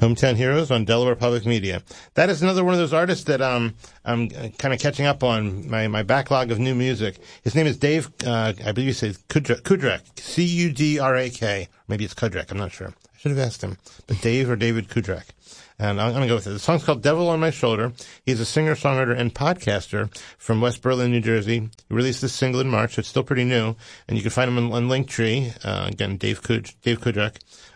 Hometown Heroes on Delaware Public Media. That is another one of those artists that I'm kind of catching up on my backlog of new music. His name is Dave, I believe you say Kudrak, C-U-D-R-A-K. Maybe it's Kudrak, I'm not sure. I should have asked him. But Dave or David Kudrak. And I'm going to go with it. The song's called Devil on My Shoulder. He's a singer, songwriter, and podcaster from West Berlin, New Jersey. He released this single in March. It's still pretty new. And you can find him on Linktree. Again, Dave Kudrak.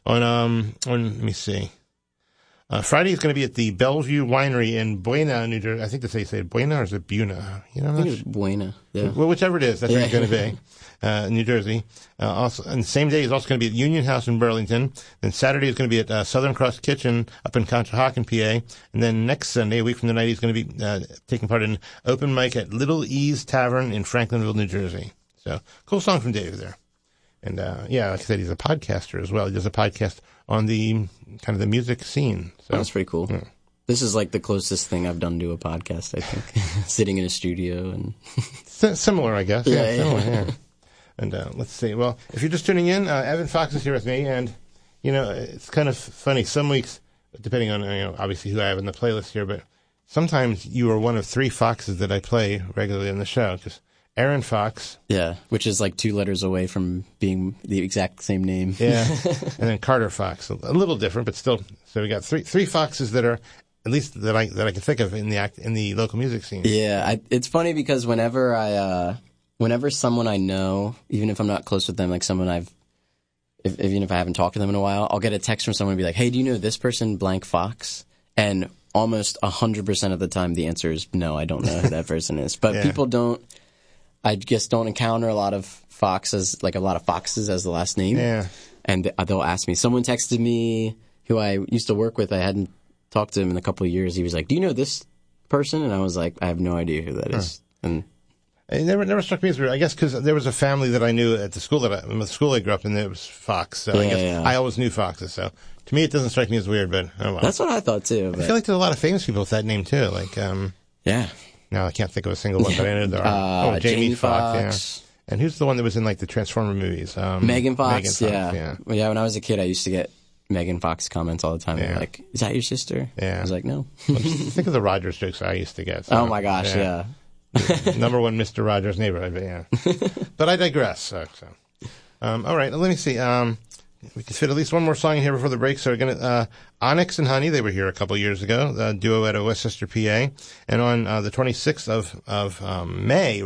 Let me see. Friday is going to be at the Bellevue Winery in Buena, New Jersey. I think they say Buena or is it Buna? I think it's Buena. Yeah. Well, whichever it is, that's where he's going to be. New Jersey. Also, and the same day he's also going to be at Union House in Burlington. Then Saturday is going to be at Southern Cross Kitchen up in Conshohocken, PA. And then next Sunday, a week from tonight, he's going to be taking part in open mic at Little E's Tavern in Franklinville, New Jersey. So, cool song from Dave there. And like I said, he's a podcaster as well. He does a podcast on the kind of the music scene. So that's pretty cool. Yeah. This is like the closest thing I've done to a podcast, I think. Sitting in a studio and similar, I guess. Yeah, similar. Yeah. And let's see. Well, if you're just tuning in, Evan Fox is here with me, and it's kind of funny. Some weeks, depending on obviously who I have in the playlist here, but sometimes you are one of three Foxes that I play regularly on the show. Just Aaron Fox. Yeah, which is like 2 letters away from being the exact same name. Yeah, and then Carter Fox, a little different, but still. So we got three Foxes that are at least that I can think of in the local music scene. Yeah, it's funny because whenever someone I know, even if I'm not close with them, like someone even if I haven't talked to them in a while, I'll get a text from someone and be like, "Hey, do you know this person, blank Fox?" And almost 100% of the time, the answer is no, I don't know who that person is. But people don't. I just don't encounter a lot of Foxes as the last name. Yeah. And they'll ask me. Someone texted me who I used to work with. I hadn't talked to him in a couple of years. He was like, "Do you know this person?" And I was like, "I have no idea who that is." And it never struck me as weird. I guess because there was a family that I knew at the school I grew up in. There was Fox. So I guess I always knew Foxes. So to me, it doesn't strike me as weird. But oh well. That's what I thought too. I feel like there's a lot of famous people with that name too. Like yeah. No, I can't think of a single one, but I know there are. Jamie Foxx. Yeah. And who's the one that was in like the Transformer movies? Megan Fox. Yeah. Well, yeah. When I was a kid, I used to get Megan Fox comments all the time. Yeah. Like, "Is that your sister?" Yeah. I was like, "No." Think of the Rogers jokes I used to get. So, oh my gosh, yeah. Number one, Mr. Rogers' Neighborhood, but yeah. But I digress. So. All right, let me see. We can fit at least one more song in here before the break. So we're going to, Onyx and Honey, they were here a couple years ago, the duo out of Westchester, PA. And on the 26th of May,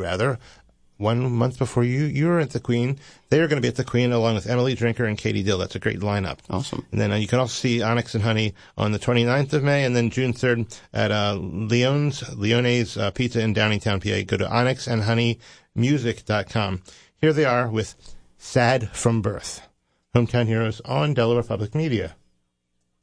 1 month before you were at the Queen, they are going to be at the Queen along with Emily Drinker and Katie Dill. That's a great lineup. Awesome. And then you can also see Onyx and Honey on the 29th of May and then June 3rd at Leone's Pizza in Downingtown, PA. Go to onyxandhoneymusic.com. Here they are with Sad from Birth. Hometown Heroes on Delaware Public Media.